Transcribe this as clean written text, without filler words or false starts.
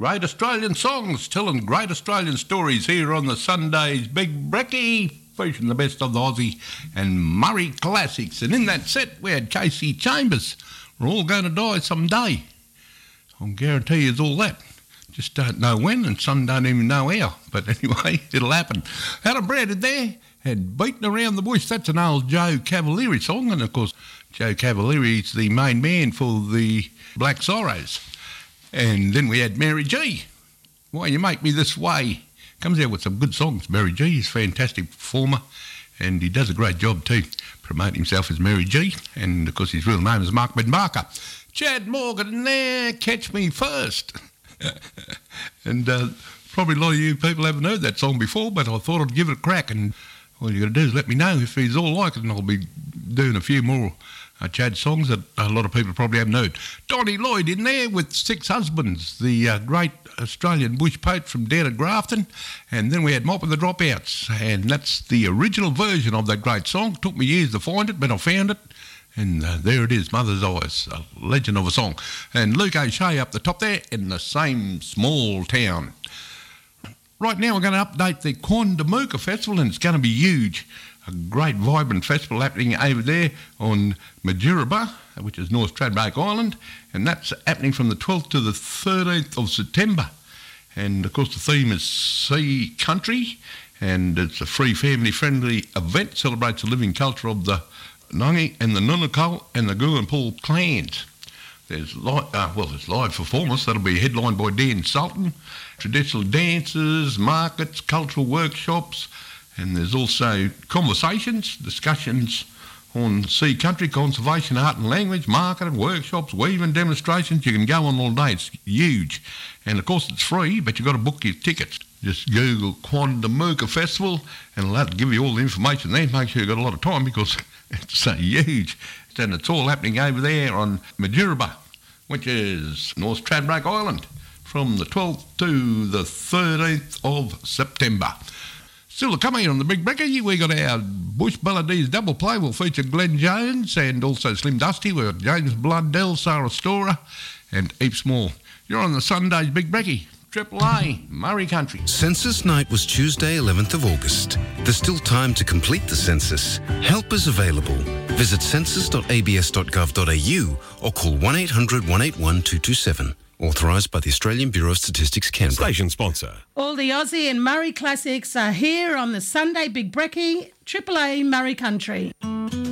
Great Australian songs, telling great Australian stories here on the Sunday's Big Brekkie, featuring the best of the Aussie and Murray classics. And in that set, we had Casey Chambers. We're all going to die someday. I'll guarantee you all that. Just don't know when, and some don't even know how. But anyway, it'll happen. Adam Brandon there had Beaten Around the Bush. That's an old Joe Cavalieri song. And, of course, Joe Cavalieri is the main man for the Black Sorrows. And then we had Mary G. Why You Make Me This Way. Comes out with some good songs. Mary G is a fantastic performer, and he does a great job too, promoting himself as Mary G. And, of course, his real name is Mark Ben-Barker. Chad Morgan in there, Catch Me First. And probably a lot of you people haven't heard that song before, but I thought I'd give it a crack. And all you got to do is let me know if he's all like it, and I'll be doing a few more Chad songs that a lot of people probably haven't heard. Donnie Lloyd in there with Six Husbands, the great Australian bush poet from down at Grafton. And then we had Mop and the Dropouts, and that's the original version of that great song. Took me years to find it, but I found it. And there it is, Mother's Eyes, a legend of a song. And Luke O'Shea up the top there, In the Same Small Town. Right now we're going to update the Quandamooka Festival, and it's going to be huge. A great, vibrant festival happening over there on Majuraba, which is North Stradbroke Island, and that's happening from the 12th to the 13th of September. And, of course, the theme is Sea Country, and it's a free, family-friendly event, celebrates the living culture of the Nungi and the Nunakal and the Gullenpool clans. There's live performance that'll be headlined by Dan Sultan, traditional dances, markets, cultural workshops, and there's also conversations, discussions on sea country, conservation, art and language, marketing, workshops, weaving demonstrations. You can go on all day. It's huge. And, of course, it's free, but you've got to book your tickets. Just Google Quandamooka Festival, and it'll have to give you all the information there. Make sure you've got a lot of time because it's so huge. And it's all happening over there on Majuraba, which is North Stradbroke Island, from the 12th to the 13th of September. Still to come here on the Big Brekkie, we got our Bush Melodies double play. We'll feature Glenn Jones and also Slim Dusty. We've got James Blundell, Sarah Storer, and heaps more. You're on the Sunday's Big Brekkie. Triple A, Murray Country. Census night was Tuesday, 11th of August. There's still time to complete the census. Help is available. Visit census.abs.gov.au or call 1800 181 227. Authorised by the Australian Bureau of Statistics, Canberra. Station sponsor. All the Aussie and Murray classics are here on the Sunday Big Brekkie, Triple A, Murray Country.